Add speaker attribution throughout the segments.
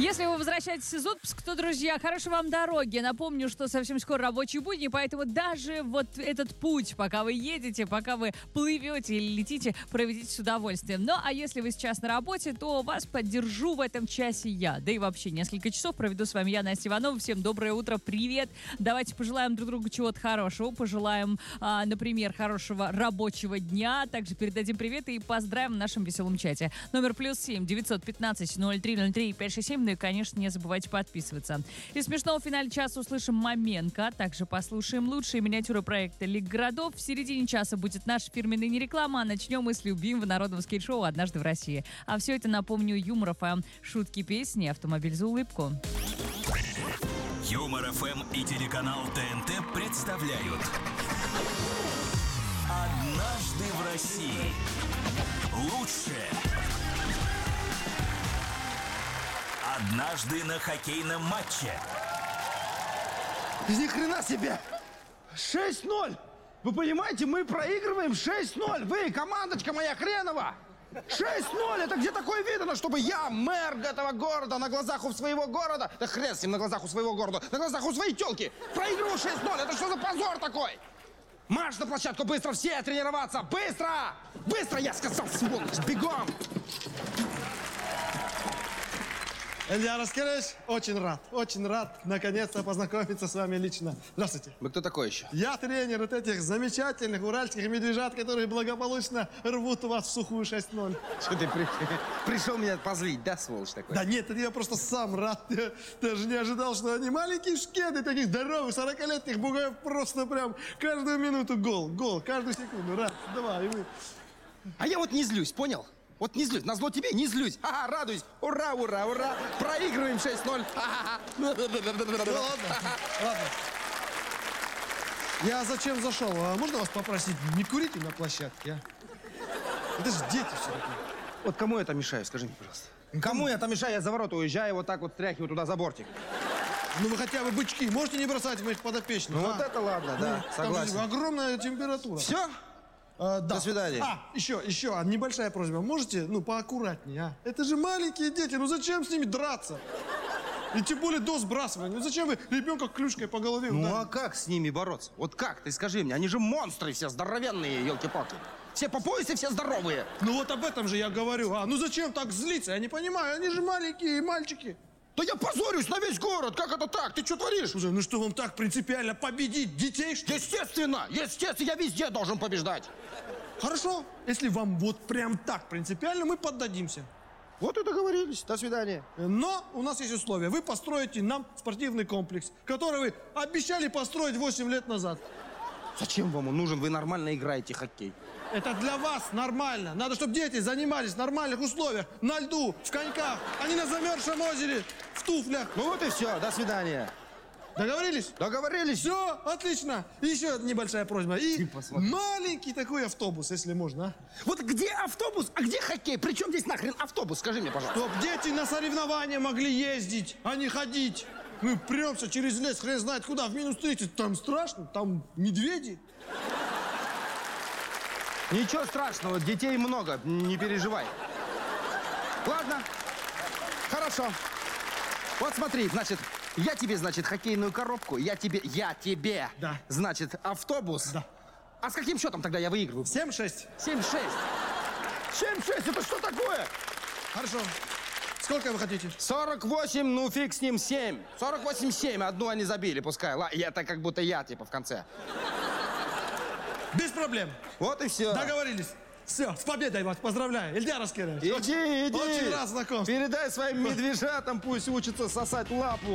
Speaker 1: Если вы возвращаетесь из отпуска, то, друзья, хорошей вам дороги. Напомню, что совсем скоро рабочие будни, поэтому даже вот этот путь, пока вы едете, пока вы плывете или летите, проведите с удовольствием. Ну, а если вы сейчас на работе, то вас поддержу в этом часе я. Да и вообще, несколько часов проведу с вами я, Настя Иванова. Всем доброе утро, привет. Давайте пожелаем друг другу чего-то хорошего. Пожелаем, например, хорошего рабочего дня. Также передадим привет и поздравим в нашем веселом чате. Номер +7 915 0303 567. Ну и, конечно, не забывайте подписываться. Из смешного в финале часа услышим Маменко. Также послушаем лучшие миниатюры проекта «Лиг городов». В середине часа будет наша фирменная нереклама. А начнем мы с любимого народного скейт-шоу «Однажды в России». А все это, напомню, Юмор ФМ, шутки, песни, автомобиль за улыбку.
Speaker 2: Юмор ФМ и телеканал ТНТ представляют «Однажды в России». Лучшее. Однажды на хоккейном матче.
Speaker 3: Ни хрена себе! 6-0! Вы понимаете, мы проигрываем 6-0! Вы, командочка моя хренова! 6-0! Это где такое видно, чтобы я, мэр этого города, на глазах у своего города, да хрен с ним, на глазах у своего города, на глазах у своей тёлки, проигрывал 6-0! Это что за позор такой? Марш на площадку, быстро все тренироваться! Быстро! Быстро, я сказал, сволочь! Бегом!
Speaker 4: Илья Раскерович, очень рад наконец-то познакомиться с вами лично. Здравствуйте.
Speaker 3: Вы кто такой еще?
Speaker 4: Я тренер вот этих замечательных уральских медвежат, которые благополучно рвут у вас в сухую 6-0.
Speaker 3: Что ты пришел меня позлить, да, сволочь такой?
Speaker 4: Да нет, это я просто сам рад. Я даже не ожидал, что они маленькие шкеды, таких здоровых, 40-летних бугаев, просто прям каждую минуту гол, каждую секунду. Раз, два, и вы.
Speaker 3: А я вот не злюсь, понял? Вот не злюсь, назло тебе не злюсь. Ага, радуюсь. Ура, ура, ура. Проигрываем 6-0.
Speaker 4: Ну ладно. Я зачем зашел? А можно вас попросить, не курите на площадке, а? Это же дети все-таки.
Speaker 3: Вот кому я там мешаю, скажи мне, пожалуйста. Кому я там мешаю? Я за ворота уезжаю, вот так вот стряхиваю туда за бортик.
Speaker 4: Ну вы хотя бы бычки можете не бросать моих подопечных?
Speaker 3: Ну вот это ладно, да, согласен.
Speaker 4: Там же огромная температура.
Speaker 3: Все?
Speaker 4: Да.
Speaker 3: До свидания.
Speaker 4: Еще небольшая просьба. Можете, поаккуратнее, а? Это же маленькие дети, зачем с ними драться? И тем более до сбрасывания. Зачем вы ребенка клюшкой по голове ударите?
Speaker 3: А как с ними бороться? Вот как, ты скажи мне, они же монстры все, здоровенные, елки-палки. Все по поясу, все здоровые.
Speaker 4: Ну вот об этом же я говорю. Зачем так злиться? Я не понимаю, они же маленькие мальчики.
Speaker 3: Да я позорюсь на весь город, как это так? Ты что творишь?
Speaker 4: Слушай, что вам так принципиально победить детей, что ли?
Speaker 3: Естественно, я везде должен побеждать.
Speaker 4: Хорошо, если вам вот прям так принципиально, мы поддадимся.
Speaker 3: Вот и договорились, до свидания.
Speaker 4: Но у нас есть условия. Вы построите нам спортивный комплекс, который вы обещали построить 8 лет назад.
Speaker 3: Зачем вам он нужен? Вы нормально играете в хоккей.
Speaker 4: Это для вас нормально. Надо, чтобы дети занимались в нормальных условиях. На льду, в коньках, а не на замерзшем озере, в туфлях.
Speaker 3: Ну вот и все, до свидания.
Speaker 4: Договорились?
Speaker 3: Договорились.
Speaker 4: Все, отлично. И еще небольшая просьба. И маленький такой автобус, если можно. А?
Speaker 3: Вот где автобус, а где хоккей? Причем здесь нахрен автобус? Скажи мне, пожалуйста.
Speaker 4: Чтоб дети на соревнования могли ездить, а не ходить. Мы премся через лес, хрен знает куда, в минус 30. Там страшно, там медведи.
Speaker 3: Ничего страшного, детей много, не переживай. Ладно, хорошо. Вот смотри, значит, я тебе, хоккейную коробку, я тебе,
Speaker 4: да.
Speaker 3: Значит, автобус.
Speaker 4: Да.
Speaker 3: А с каким счетом тогда я выигрываю?
Speaker 4: 7-6.
Speaker 3: 7-6. 7-6, это что такое?
Speaker 4: Хорошо. Сколько вы хотите?
Speaker 3: 48, ну фиг с ним, 7. 48-7, одну они забили, пускай. Это как будто я, в конце.
Speaker 4: Без проблем.
Speaker 3: Вот и все.
Speaker 4: Договорились. Все, с победой вас поздравляю. Илья Раскерович.
Speaker 3: Иди.
Speaker 4: Очень рад знакомству.
Speaker 3: Передай своим медвежатам, пусть учатся сосать лапу.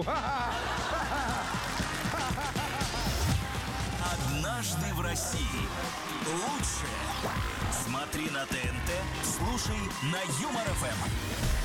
Speaker 2: Однажды в России. Лучшее. Смотри на ТНТ, слушай на Юмор ФМ.